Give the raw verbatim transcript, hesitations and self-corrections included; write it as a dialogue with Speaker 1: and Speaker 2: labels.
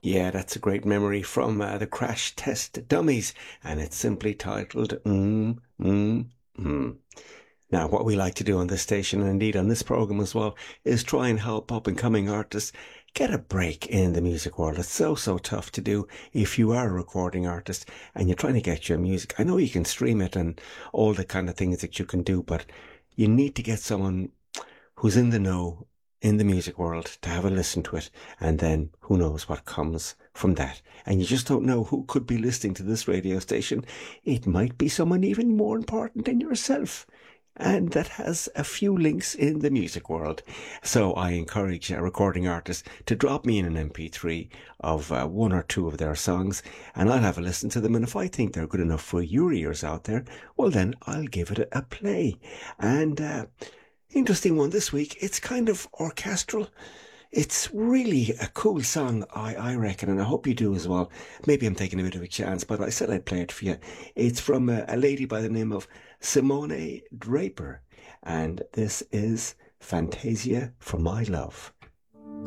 Speaker 1: Yeah, that's a great memory from uh, the Crash Test Dummies, and it's simply titled Mm, Mm, Mm. Now, what we like to do on this station, and indeed on this program as well, is try and help up and coming artists get a break in the music world. It's so, so tough to do if you are a recording artist and you're trying to get your music. I know you can stream it and all the kind of things that you can do, but you need to get someone who's in the know in the music world to have a listen to it, and then who knows what comes from that. And you just don't know who could be listening to this radio station. It might be someone even more important than yourself, and that has a few links in the music world. So I encourage uh, recording artists to drop me in an M P three of uh, one or two of their songs, and I'll have a listen to them. And if I think they're good enough for your ears out there, well, then I'll give it a, a play. And uh, interesting one this week. It's kind of orchestral. It's really a cool song, I, I reckon, and I hope you do as well. Maybe I'm taking a bit of a chance, but I said I'd play it for you. It's from a, a lady by the name of Simone Draper, and this is Fantasia for My Love.